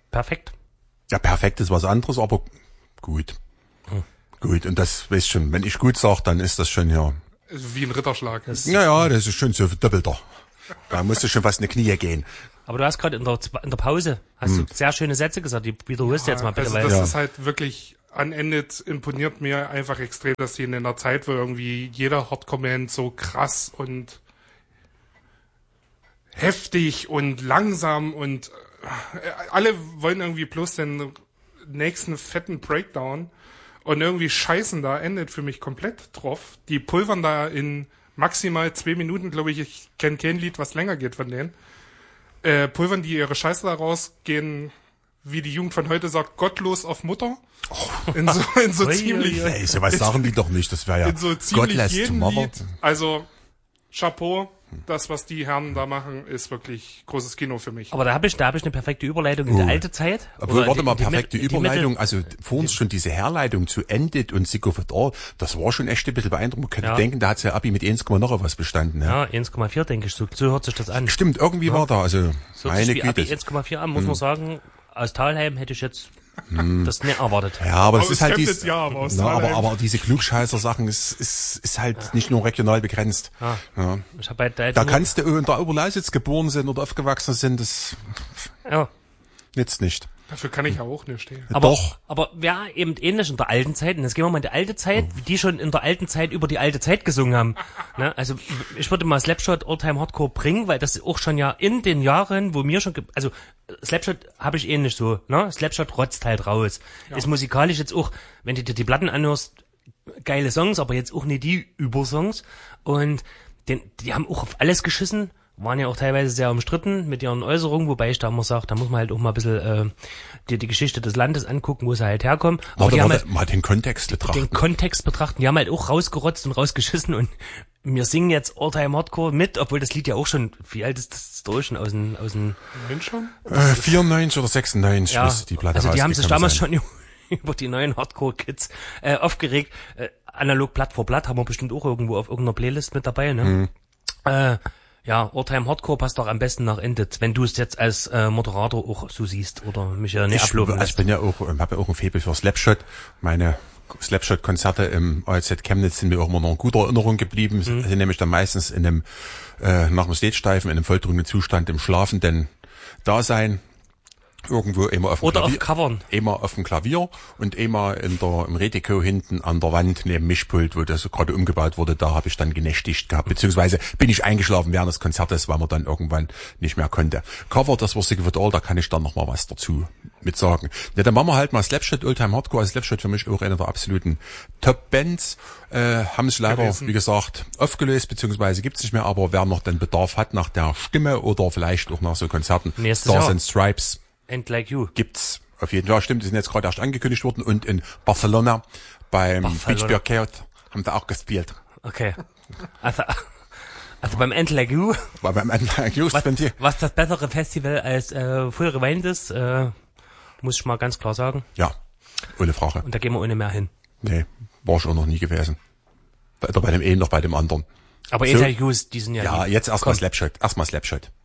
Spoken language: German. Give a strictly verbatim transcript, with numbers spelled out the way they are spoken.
perfekt. Ja, perfekt ist was anderes, aber gut. Hm. Gut, und das, weißt schon, wenn ich gut sage, dann ist das schon ja... Wie ein Ritterschlag. Naja, das ist schon so doppelter. Da musst du schon fast in die Knie gehen. Aber du hast gerade in der, in der Pause, hast hm. du sehr schöne Sätze gesagt, die wiederholst du ja, jetzt mal bitte. Also weil das ja. ist halt wirklich, an Ende imponiert mir einfach extrem, dass die in einer Zeit, wo irgendwie jeder Hardcore-Band so krass und heftig und langsam und äh, alle wollen irgendwie bloß den nächsten fetten Breakdown und irgendwie scheißen da, endet für mich komplett drauf. Die pulvern da in maximal zwei Minuten, glaube ich, ich kenne kein Lied, was länger geht von denen. Äh, pulvern die ihre Scheiße da raus, gehen, wie die Jugend von heute sagt, gottlos auf Mutter. Oh. In so, in so ziemlich... Ey, so was sagen die doch nicht, das wäre ja in so ziemlich Godless jedem Tomorrow. Lied. Also, Chapeau, das, was die Herren da machen, ist wirklich großes Kino für mich. Aber da habe ich, da habe ich eine perfekte Überleitung in oh. die alte Zeit. Obwohl, warte die, mal, die perfekte Mitte, Überleitung, also vor uns schon diese Herleitung zu Ended und Sick of It All, das war schon echt ein bisschen beeindruckend. Man könnte ja. denken, da hat's ja Abi mit eins, noch was bestanden. Ja, ja eins Komma vier denke ich, so, so hört sich das an. Stimmt, irgendwie ja. war da, also so meine Güte. Abi eins Komma vier an, muss hm. man sagen, aus Thalheim hätte ich jetzt hm. das nicht erwartet. Ja, aber es ist halt dies, ja, aber, na, aber, aber diese Klugscheißer-Sachen ist, ist, ist halt ja. nicht nur regional begrenzt. Ja. Ja. Ich hab halt da da kannst du in der Oberlausitz geboren sein oder aufgewachsen sind, das ja. nützt nicht. Dafür kann ich ja auch nicht stehen. Aber, Doch. Aber ja, eben ähnlich in der alten Zeit. Und jetzt gehen wir mal in die alte Zeit, wie die schon in der alten Zeit über die alte Zeit gesungen haben. Ne? Also ich würde mal Slapshot Oldtime Hardcore bringen, weil das auch schon ja in den Jahren, wo mir schon, ge- also Slapshot habe ich ähnlich so, ne? Slapshot rotzt halt raus. Ja. Ist musikalisch jetzt auch, wenn du dir die Platten anhörst, geile Songs, aber jetzt auch nicht die Übersongs. Und den, die haben auch auf alles geschissen. Waren ja auch teilweise sehr umstritten mit ihren Äußerungen, wobei ich da immer sage, da muss man halt auch mal ein bisschen äh, die, die Geschichte des Landes angucken, wo sie halt herkommen. Aber warte, die warte, haben halt mal den Kontext betrachten. Den Kontext betrachten. Die haben halt auch rausgerotzt und rausgeschissen und wir singen jetzt All-Time Hardcore mit, obwohl das Lied ja auch schon, wie alt ist das durch? Aus dem, aus dem schon? Äh, vierundneunzig oder sechsundneunzig ja, müsste die Platte also die haben sich damals sein. schon über die neuen Hardcore-Kids äh, aufgeregt. Äh, analog Blatt vor Blatt haben wir bestimmt auch irgendwo auf irgendeiner Playlist mit dabei, ne? Mhm. Äh, Ja, All-Time Hardcore passt doch am besten nach Ended, wenn du es jetzt als äh, Moderator auch so siehst oder mich ja nicht ablaufen lässt. Ich bin ja auch, habe ja auch ein Faible für Slapshot. Meine Slapshot-Konzerte im A L Z Chemnitz sind mir auch immer noch in guter Erinnerung geblieben. Mhm. Sind nämlich dann meistens in einem, äh, nach dem Stage-Steifen, in einem volltrunken Zustand, im schlafenden Dasein. Irgendwo immer auf dem Oder Klavier, auf Covern. immer auf dem Klavier und immer in der, im Retiko hinten an der Wand neben Mischpult, wo das gerade umgebaut wurde, da habe ich dann genächtigt gehabt, beziehungsweise bin ich eingeschlafen während des Konzertes, weil man dann irgendwann nicht mehr konnte. Cover, das war Sick of It All, da kann ich dann noch mal was dazu mit sagen. Ja, dann machen wir halt mal Slapshot, Oldtime Hardcore, also Slapshot für mich auch eine der absoluten Top-Bands, äh, haben sich leider, gewesen. wie gesagt, aufgelöst, beziehungsweise gibt's nicht mehr, aber wer noch den Bedarf hat nach der Stimme oder vielleicht auch nach so Konzerten, Stars and Stripes, And Like You. Gibt's auf jeden Fall. Stimmt, die sind jetzt gerade erst angekündigt worden und in Barcelona beim Beach Beer Chaos haben da auch gespielt. Okay. Also, also beim And Like You. War beim And Like You. Was, was das bessere Festival als äh, Full Rewind ist, äh, muss ich mal ganz klar sagen. Ja, ohne Frage. Und da gehen wir ohne mehr hin. Nee, war ich auch noch nie gewesen. Weder bei dem einen noch bei dem anderen. Aber so, And Like You, die sind ja... Ja, jetzt erstmal Slapshot. Erstmal Slapshot.